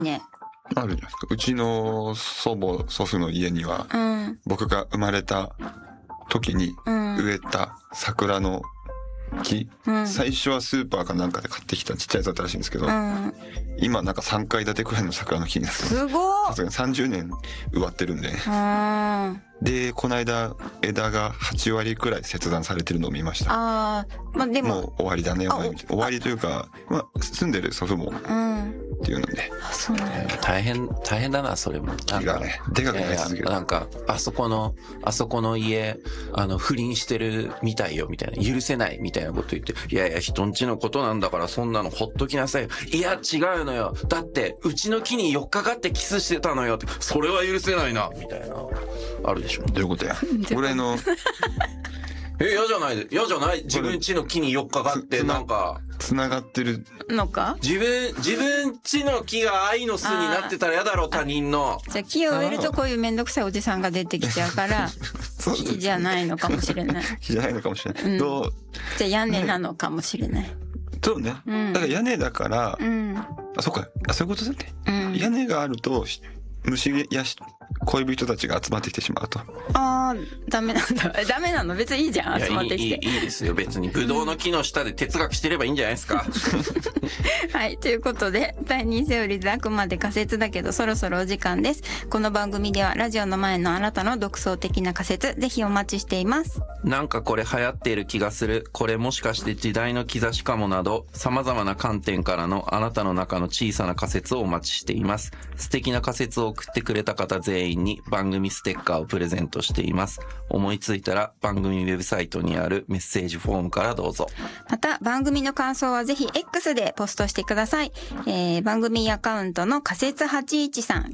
ね。 あるじゃないですか。うちの祖母、祖父の家には、 うん。 僕が生まれた時に植えた桜の木、最初はスーパーかなんかで買ってきたちっちゃいやつだったらしいんですけど、今なんか3階建てくらいの桜の木になってます。 すごさすがに30年植わってるんで。で、この間枝が8割くらい切断されてるのを見ました。 まあでももう終わりだね。終わりというか、まあ住んでる祖父もっていうので。 そうなんだ。 大変だな、それも。 木がね、でかくなり続ける。 なんか、あそこの家、不倫してるみたいよ、みたいな。許せない、みたいなこと言って、いやいや、人んちのことなんだから、そんなのほっときなさいよ。いや、違うのよ。だって、うちの木に4日かってキスしてたのよって、それは許せないな、みたいな。あるでしょ。 どういうことや。俺の、 嫌じゃない自分家の木に4日かってなんか繋がってるのか。 自分家の木が愛の巣になってたら嫌だろ、他人の。 じゃあ木を植えるとこういうめんどくさいおじさんが出てきちゃうから木じゃないのかもしれない。 木じゃないのかもしれない。じゃあ屋根なのかもしれない。 そうね。だから屋根だから、そっか、そういうことだね。屋根があると虫や恋人たちが集まってきてしまうと。 ダメなんだ。ダメなの？別にいいじゃん、集まってきて。 いいですよ、別に。ブドウの木の下で哲学してればいいんじゃないですか。 はい、ということで、第2セオリーであくまで仮説だけど、そろそろお時間です。この番組では、ラジオの前のあなたの独創的な仮説、ぜひお待ちしています。 なんかこれ流行っている気がする。これもしかして時代の兆しかもなど、様々な観点からのあなたの中の小さな仮説をお待ちしています。素敵な仮説を送ってくれた方全員に番組ステッカーをプレゼントしています。思いついたら番組ウェブサイトにあるメッセージフォームからどうぞ。 また番組の感想はぜひ X でポストしてください。番組アカウントの仮説813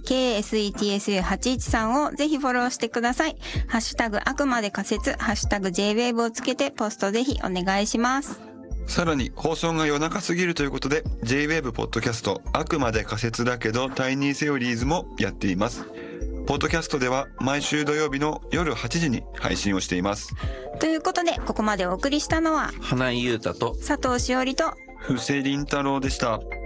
KSETSU813 をぜひフォローしてください。ハッシュタグあくまで仮説、ハッシュタグ JWAVE をつけてポストぜひお願いします。 さらに放送が夜中すぎるということで JWAVE ポッドキャストあくまで仮説だけどタイニーセオリーズもやっています。ポッドキャストでは毎週土曜日の夜8時に配信をしています。 ということでここまでお送りしたのは花井優太と佐藤しおりと布施凛太郎でした。